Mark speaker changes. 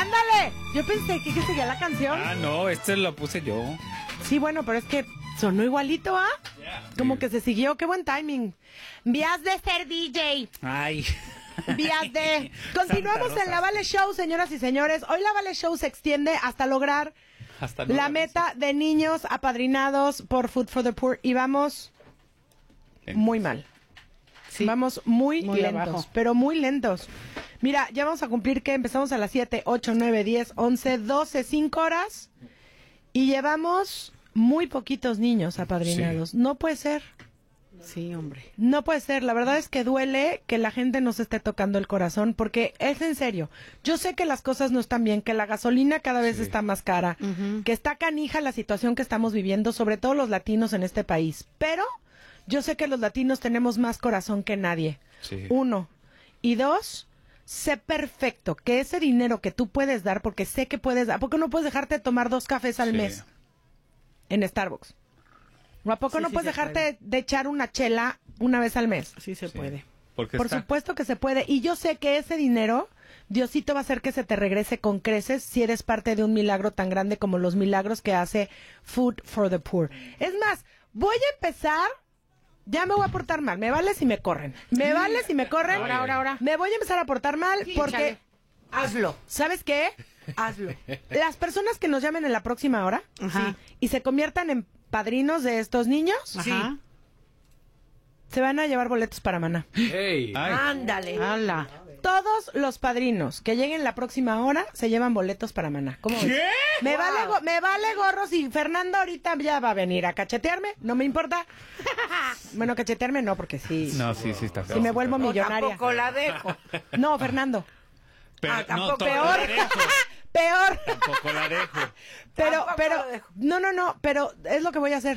Speaker 1: ¡Ándale! Yo pensé que seguía la canción.
Speaker 2: Ah, no, este lo puse yo.
Speaker 1: Sí, bueno, pero es que sonó igualito, ¿ah? Como que se siguió, qué buen timing. Vías de ser DJ.
Speaker 2: Ay.
Speaker 1: Vías de... Continuamos en la Vale Show, señoras y señores. Hoy la Vale Show se extiende hasta lograr la meta de niños apadrinados por Food for the Poor. Y vamos muy mal. Sí. Vamos muy lentos, abajo. Pero muy lentos. Mira, ya vamos a cumplir que empezamos a las 7, 8, 9, 10, 11, 12, 5 horas. Y llevamos muy poquitos niños apadrinados. Sí. No puede ser.
Speaker 3: Sí, hombre.
Speaker 1: No puede ser. La verdad es que duele que la gente nos esté tocando el corazón, porque es en serio. Yo sé que las cosas no están bien, que la gasolina cada vez está más cara, que está canija la situación que estamos viviendo, sobre todo los latinos en este país. Pero yo sé que los latinos tenemos más corazón que nadie. Sí. 1. Y 2, sé perfecto que ese dinero que tú puedes dar, porque sé que puedes dar, ¿por qué no puedes dejarte de tomar 2 cafés al mes en Starbucks? ¿O a poco no puedes dejarte de echar una chela una vez al mes?
Speaker 3: Sí se puede.
Speaker 1: Por supuesto que se puede. Y yo sé que ese dinero, Diosito va a hacer que se te regrese con creces si eres parte de un milagro tan grande como los milagros que hace Food for the Poor. Es más, voy a empezar... Ya me voy a portar mal. Me vale si me corren. Me vale si me corren. Ahora. Me voy a empezar a portar mal porque... Hazlo. ¿Sabes qué? Hazlo. Las personas que nos llamen en la próxima hora y se conviertan en padrinos de estos niños, se van a llevar boletos para Maná.
Speaker 2: Hey.
Speaker 1: Ándale. ¡Hala! Todos los padrinos que lleguen la próxima hora se llevan boletos para Maná. ¿Cómo ves? Me vale gorro si Fernando ahorita ya va a venir a cachetearme, no me importa. Bueno, cachetearme no, porque sí.
Speaker 2: No, sí está feo.
Speaker 1: Si me vuelvo millonaria.
Speaker 3: Tampoco la dejo.
Speaker 1: No, Fernando.
Speaker 2: Pero,
Speaker 1: tampoco.
Speaker 2: No,
Speaker 1: Peor. Peor.
Speaker 2: Tampoco la dejo.
Speaker 1: Pero, no, pero es lo que voy a hacer.